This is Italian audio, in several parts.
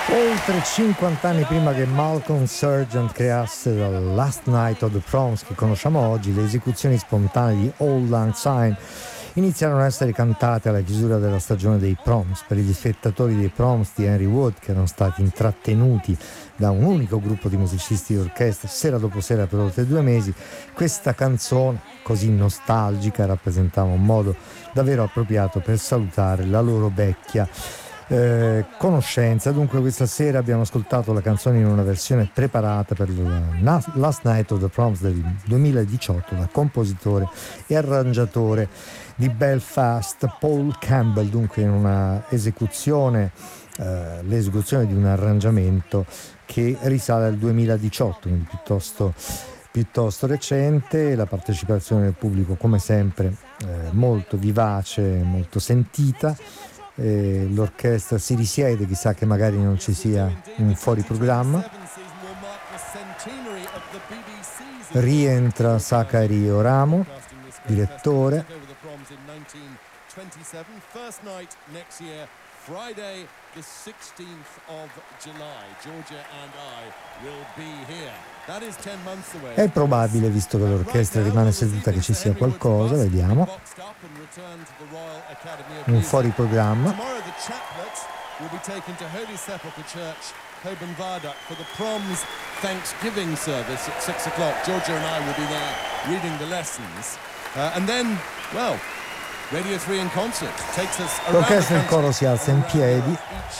Oltre 50 anni prima che Malcolm Sargent creasse The Last Night of the Proms che conosciamo oggi, le esecuzioni spontanee di Auld Lang Syne iniziarono a essere cantate alla chiusura della stagione dei Proms. Per gli spettatori dei Proms di Henry Wood, che erano stati intrattenuti da un unico gruppo di musicisti di orchestra sera dopo sera per oltre 2 mesi, questa canzone così nostalgica rappresentava un modo davvero appropriato per salutare la loro vecchia conoscenza. Dunque questa sera abbiamo ascoltato la canzone in una versione preparata per la Last Night of the Proms del 2018 da compositore e arrangiatore di Belfast, Paul Campbell, dunque in una esecuzione l'esecuzione di un arrangiamento che risale al 2018, quindi piuttosto recente. La partecipazione del pubblico come sempre molto vivace, molto sentita. L'orchestra si risiede, chissà che magari non ci sia un fuori programma. Rientra Zachary Oramo, direttore. Friday, the 16th of July, Georgia and I will be here. That is 10 months away. È probabile, visto che l'orchestra rimane seduta, che ci sia qualcosa, vediamo. Un fuori programma. Tomorrow the chaplet will be taken to Holy Sepulchre Church, Holborn Viaduct, for the Proms Thanksgiving service at 6 o'clock. Georgia and I will be there reading the lessons. And then, well, Radio 3 in concert takes us around. L'orchestra in coro si alza in piedi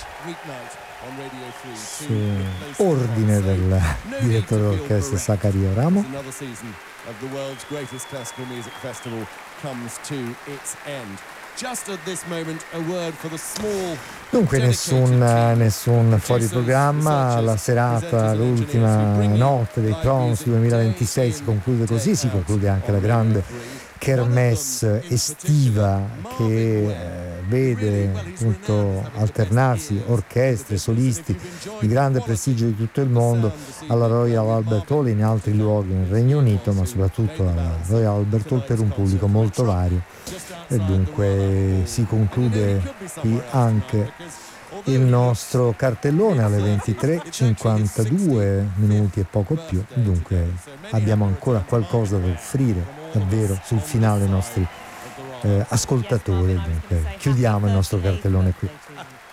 su ordine del direttore d'orchestra Zachary Oramo. Another season of the world's greatest classical music festival comes to its end. Just at this moment, a word for the small. Dunque nessun fuori programma. La serata, l'ultima notte dei Proms 2026 si conclude così, si conclude anche la grande kermesse estiva che vede appunto alternarsi orchestre, solisti di grande prestigio di tutto il mondo alla Royal Albert Hall e in altri luoghi nel Regno Unito, ma soprattutto alla Royal Albert Hall per un pubblico molto vario. E dunque si conclude qui anche il nostro cartellone alle 23:52 minuti e poco più. Dunque abbiamo ancora qualcosa da offrire davvero sul finale ai nostri ascoltatori. Dunque chiudiamo il nostro cartellone qui.